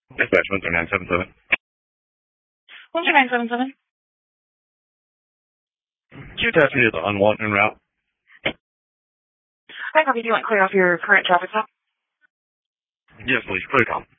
Dispatch 13977. 12977. Can you attach me to the unwanted en route? Hi, copy. Do you want to clear off your current traffic stop? Yes, please. Clear call.